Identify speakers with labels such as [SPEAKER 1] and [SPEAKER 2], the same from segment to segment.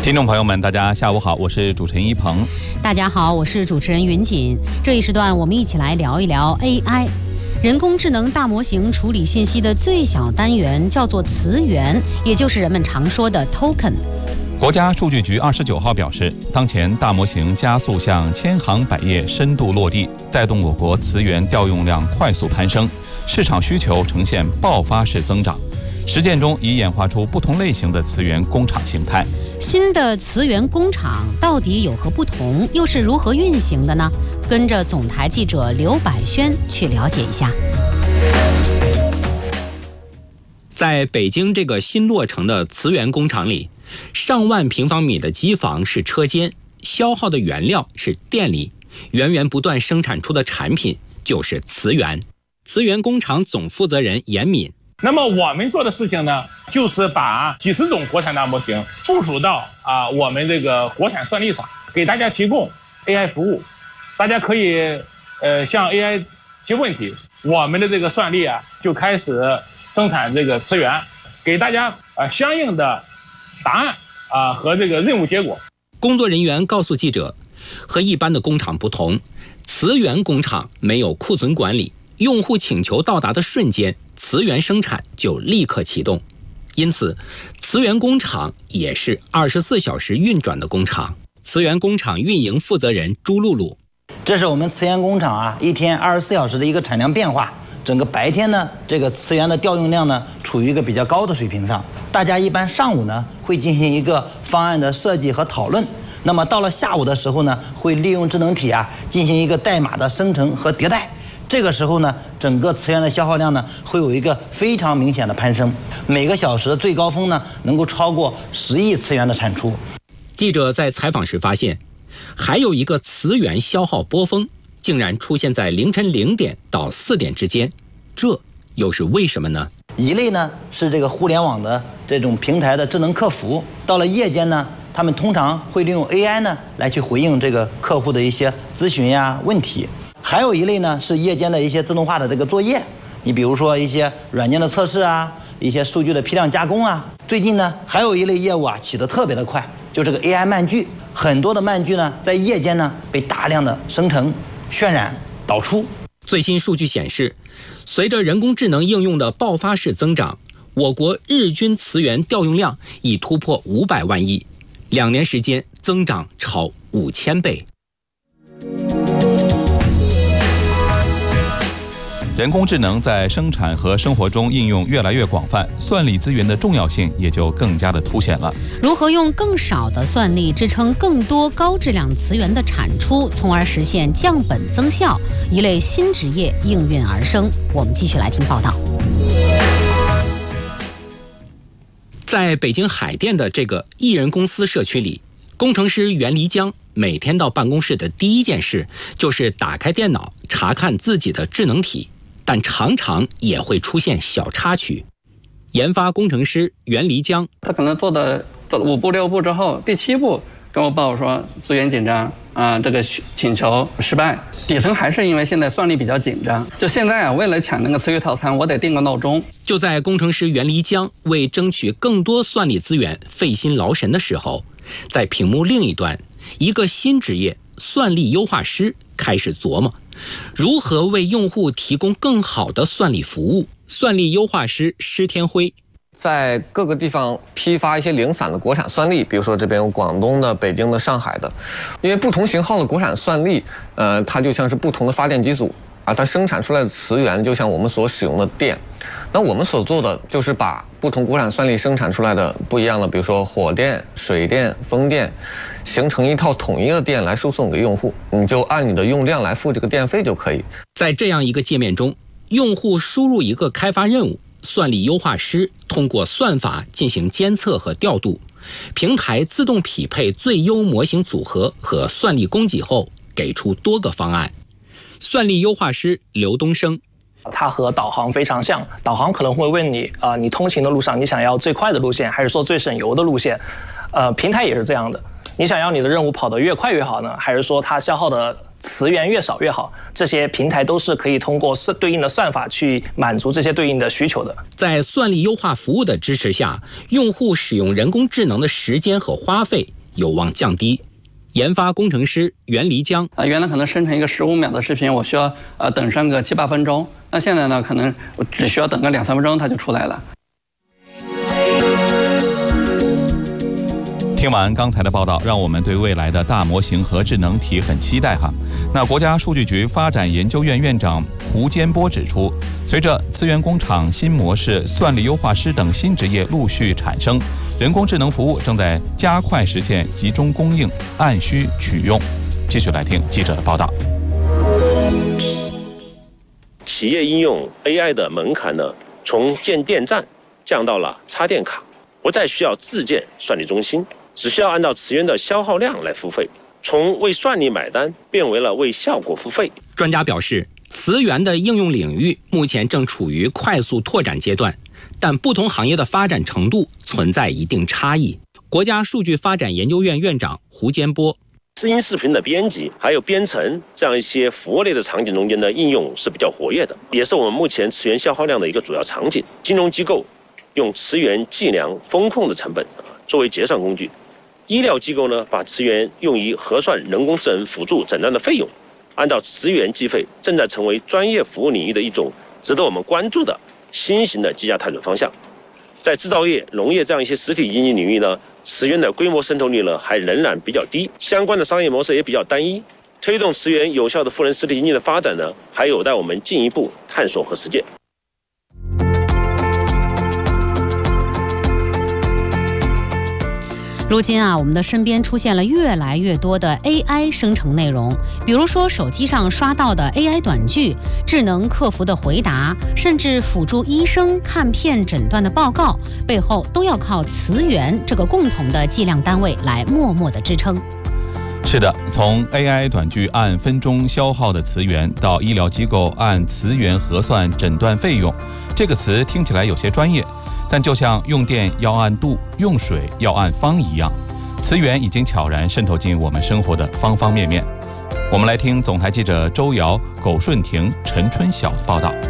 [SPEAKER 1] 听众朋友们，大家下午好，我是主持人一鹏。
[SPEAKER 2] 大家好，我是主持人云锦。这一时段我们一起来聊一聊 AI。人工智能大模型处理信息的最小单元叫做词源，也就是人们常说的 token。
[SPEAKER 1] 国家数据局29号表示，当前大模型加速向千行百业深度落地，带动我国词源调用量快速攀升，市场需求呈现爆发式增长。实践中已演化出不同类型的词源工厂形态。
[SPEAKER 2] 新的词源工厂到底有何不同，又是如何运行的呢？跟着总台记者刘百轩去了解一下。
[SPEAKER 3] 在北京这个新落成的词源工厂里，上万平方米的机房是车间，消耗的原料是电力，源源不断生产出的产品就是词源。词源工厂总负责人严敏。
[SPEAKER 4] 那么我们做的事情呢，就是把几十种国产大模型部署到我们这个国产算力上，给大家提供 AI 服务。大家可以向 AI 提问题，我们的这个算力就开始生产这个词源，给大家相应的答案和这个任务结果。
[SPEAKER 3] 工作人员告诉记者，和一般的工厂不同，词源工厂没有库存管理，用户请求到达的瞬间，词源生产就立刻启动，因此词源工厂也是24小时运转的工厂。词源工厂运营负责人朱露露。
[SPEAKER 5] 这是我们词源工厂一天24小时的一个产量变化。整个白天呢，这个词源的调用量呢，处于一个比较高的水平上。大家一般上午呢，会进行一个方案的设计和讨论。那么到了下午的时候呢，会利用智能体进行一个代码的生成和迭代。这个时候呢，整个词源的消耗量呢，会有一个非常明显的攀升。每个小时的最高峰呢，能够超过10亿词源的产出。
[SPEAKER 3] 记者在采访时发现，还有一个词源消耗波峰，竟然出现在凌晨0点到4点之间，这又是为什么呢？
[SPEAKER 5] 一类呢是这个互联网的这种平台的智能客服，到了夜间呢，他们通常会利用 AI 呢来去回应这个客户的一些咨询问题。还有一类呢是夜间的一些自动化的这个作业，你比如说一些软件的测试一些数据的批量加工最近呢还有一类业务起得特别的快，就这个 AI 漫剧。很多的漫剧呢在夜间呢被大量的生成、渲染、导出。
[SPEAKER 3] 最新数据显示，随着人工智能应用的爆发式增长，我国日均词源调用量已突破500万亿，2年时间增长超5000倍。
[SPEAKER 1] 人工智能在生产和生活中应用越来越广泛，算力资源的重要性也就更加的凸显了。
[SPEAKER 2] 如何用更少的算力支撑更多高质量词源的产出，从而实现降本增效，一类新职业应运而生。我们继续来听报道。
[SPEAKER 3] 在北京海淀的这个艺人公司社区里，工程师袁黎江每天到办公室的第一件事就是打开电脑查看自己的智能体，但常常也会出现小插曲。研发工程师袁黎江，
[SPEAKER 6] 他可能做了5步6步之后，第7步跟我报说资源紧张这个请求失败。底层还是因为现在算力比较紧张，就现在为了抢那个词语套餐，我得定个闹钟。
[SPEAKER 3] 就在工程师袁黎江为争取更多算力资源费心劳神的时候，在屏幕另一端，一个新职业算力优化师开始琢磨如何为用户提供更好的算力服务。算力优化师施天辉，
[SPEAKER 7] 在各个地方批发一些零散的国产算力，比如说这边有广东的、北京的、上海的，因为不同型号的国产算力，它就像是不同的发电机组它生产出来的词源就像我们所使用的电。那我们所做的就是把不同国产算力生产出来的不一样的，比如说火电、水电、风电，形成一套统一的电来输送给用户，你就按你的用量来付这个电费就可以。
[SPEAKER 3] 在这样一个界面中，用户输入一个开发任务，算力优化师通过算法进行监测和调度，平台自动匹配最优模型组合和算力供给后，给出多个方案。算力优化师刘东升，
[SPEAKER 8] 它和导航非常像，导航可能会问你你通勤的路上你想要最快的路线，还是说最省油的路线？平台也是这样的，你想要你的任务跑得越快越好呢，还是说它消耗的词源越少越好。这些平台都是可以通过对应的算法去满足这些对应的需求的。
[SPEAKER 3] 在算力优化服务的支持下，用户使用人工智能的时间和花费有望降低。研发工程师袁黎江
[SPEAKER 6] 原来可能生成一个15秒的视频，我需要等上个7、8分钟，那现在呢，可能我只需要等个2、3分钟，它就出来了。
[SPEAKER 1] 听完刚才的报道，让我们对未来的大模型和智能体很期待哈。那国家数据局发展研究院院长胡坚波指出，随着词源工厂新模式、算力优化师等新职业陆续产生，人工智能服务正在加快实现集中供应、按需取用。继续来听记者的报道。
[SPEAKER 9] 企业应用 AI 的门槛呢，从建电站降到了插电卡，不再需要自建算力中心，只需要按照词源的消耗量来付费，从为算力买单变为了为效果付费。
[SPEAKER 3] 专家表示，词源的应用领域目前正处于快速拓展阶段，但不同行业的发展程度存在一定差异。国家数据发展研究院院长胡坚波，
[SPEAKER 9] 音视频的编辑还有编程这样一些服务类的场景中间的应用是比较活跃的，也是我们目前词源消耗量的一个主要场景。金融机构用词源计量风控的成本作为结算工具，医疗机构呢把词源用于核算人工智能辅助诊断的费用，按照词源计费正在成为专业服务领域的一种值得我们关注的新型的机甲探索方向。在制造业、农业这样一些实体经济领域呢，词源的规模渗透率呢还仍然比较低，相关的商业模式也比较单一，推动词源有效的赋能实体经济的发展呢，还有待我们进一步探索和实践。
[SPEAKER 2] 如今我们的身边出现了越来越多的 AI 生成内容，比如说手机上刷到的 AI 短剧、智能客服的回答，甚至辅助医生看片诊断的报告，背后都要靠词源这个共同的计量单位来默默的支撑。
[SPEAKER 1] 是的，从 AI 短剧按分钟消耗的词源，到医疗机构按词源核算诊断费用，这个词听起来有些专业，但就像用电要按度，用水要按方一样，词源已经悄然渗透进我们生活的方方面面。我们来听总台记者周瑶、苟顺婷、陈春晓的报道。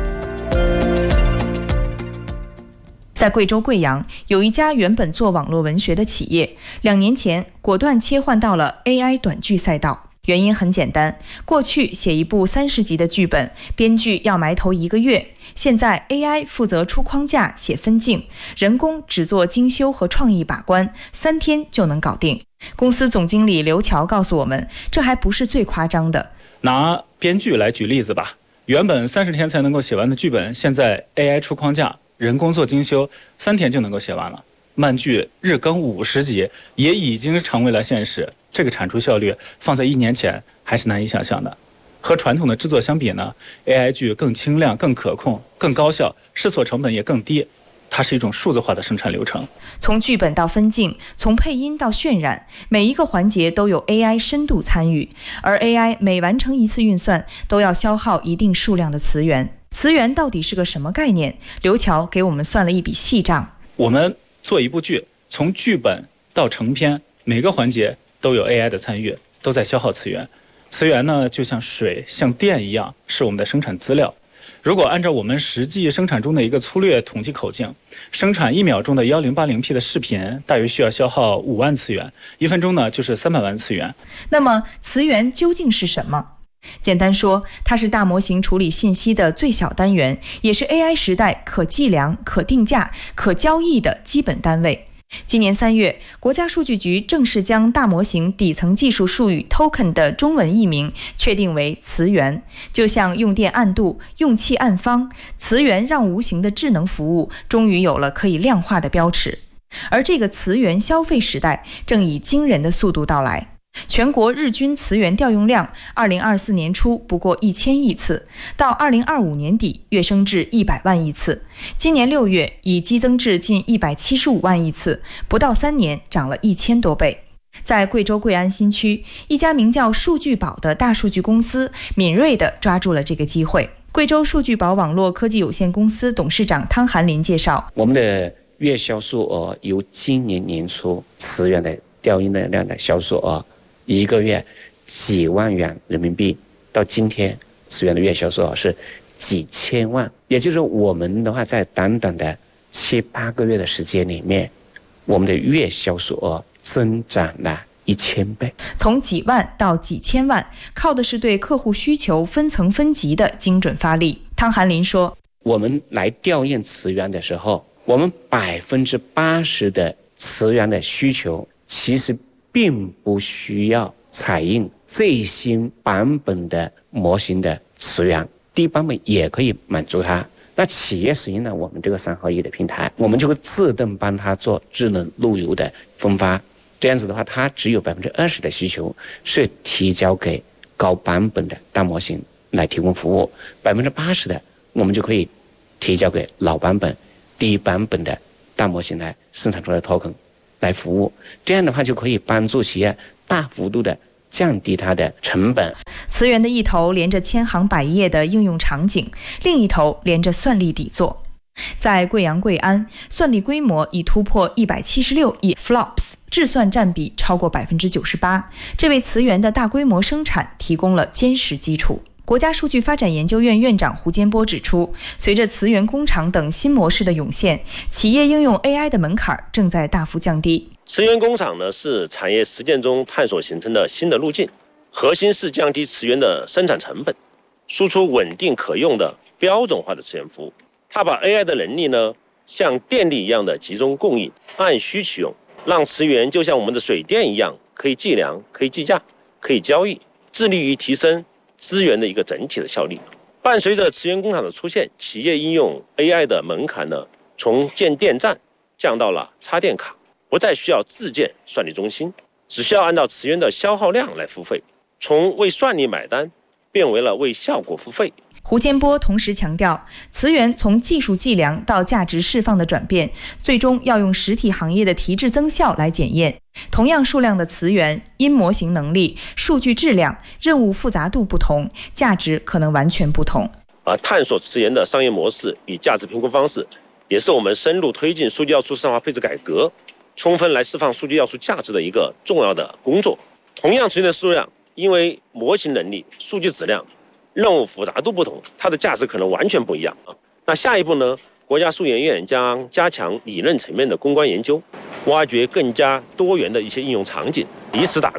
[SPEAKER 10] 在贵州贵阳，有一家原本做网络文学的企业，2年前果断切换到了 AI 短剧赛道。原因很简单，过去写一部30集的剧本，编剧要埋头1个月，现在 AI 负责出框架、写分镜，人工只做精修和创意把关，3天就能搞定。公司总经理刘乔告诉我们，这还不是最夸张的。
[SPEAKER 11] 拿编剧来举例子吧，原本30天才能够写完的剧本，现在 AI 出框架，人工做精修，3天就能够写完了。漫剧日更50集也已经成为了现实，这个产出效率放在1年前还是难以想象的。和传统的制作相比呢， AI 剧更轻量、更可控、更高效，试错成本也更低。它是一种数字化的生产流程，
[SPEAKER 10] 从剧本到分镜，从配音到渲染，每一个环节都有 AI 深度参与，而 AI 每完成一次运算都要消耗一定数量的词源。词源到底是个什么概念？刘乔给我们算了一笔细账。
[SPEAKER 11] 我们做一部剧，从剧本到成片，每个环节都有 AI 的参与，都在消耗词源。词源呢，就像水、像电一样，是我们的生产资料。如果按照我们实际生产中的一个粗略统计口径，生产1秒钟的 1080P 的视频，大约需要消耗5万词源，1分钟呢就是300万词源。
[SPEAKER 10] 那么词源究竟是什么？简单说，它是大模型处理信息的最小单元，也是 AI 时代可计量、可定价、可交易的基本单位。今年3月，国家数据局正式将大模型底层技术术语 token 的中文译名确定为词源。就像用电按度、用气按方，词源让无形的智能服务终于有了可以量化的标尺。而这个词源消费时代正以惊人的速度到来。全国日均词源调用量2024年初不过1000亿次，到2025年底跃升至100万亿次，今年6月已激增至近175万亿次，不到3年涨了1000多倍。在贵州贵安新区，一家名叫数据宝的大数据公司敏锐地抓住了这个机会。贵州数据宝网络科技有限公司董事长汤寒林介绍，
[SPEAKER 12] 我们的月销售额由今年年初词源的调用的量的销售额，1个月几万元人民币，到今天词源的月销售额是几千万，也就是说我们的话在短短的7、8个月的时间里面，我们的月销售额增长了1000倍。
[SPEAKER 10] 从几万到几千万，靠的是对客户需求分层分级的精准发力。汤寒林说，
[SPEAKER 12] 我们来调研词源的时候，我们80%的词源的需求其实并不需要采用最新版本的模型的词源，低版本也可以满足它。那企业使用了我们这个3合1的平台，我们就会自动帮它做智能路由的分发。这样子的话，它只有20%的需求是提交给高版本的大模型来提供服务，80%的我们就可以提交给老版本、低版本的大模型来生产出来的 token 来服务。这样的话就可以帮助企业大幅度的降低它的成本。
[SPEAKER 10] 词源的一头连着千行百业的应用场景，另一头连着算力底座。在贵阳贵安，算力规模已突破176亿 flops， 质算占比超过98%，这为词源的大规模生产提供了坚实基础。国家数据发展研究院院长胡坚波指出，随着词源工厂等新模式的涌现，企业应用 AI 的门槛正在大幅降低。
[SPEAKER 9] 词源工厂呢是产业实践中探索形成的新的路径，核心是降低词源的生产成本，输出稳定可用的标准化的词源服务。它把 AI 的能力呢像电力一样的集中供应，按需取用，让词源就像我们的水电一样，可以计量、可以计价、可以交易，致力于提升资源的一个整体的效率。伴随着词源工厂的出现，企业应用 AI 的门槛呢从建电站降到了插电卡，不再需要自建算力中心，只需要按照词源的消耗量来付费，从为算力买单变为了为效果付费。
[SPEAKER 10] 胡坚波同时强调，词源从技术计量到价值释放的转变，最终要用实体行业的提质增效来检验。同样数量的词源，因模型能力、数据质量、任务复杂度不同，价值可能完全不同。
[SPEAKER 9] 而探索词源的商业模式与价值评估方式，也是我们深入推进数据要素市场化配置改革，充分来释放数据要素价值的一个重要的工作。同样词源的数量，因为模型能力、数据质量、任务复杂度不同，它的价值可能完全不一样啊。那下一步呢？国家数研院将加强理论层面的攻关研究，挖掘更加多元的一些应用场景，以此打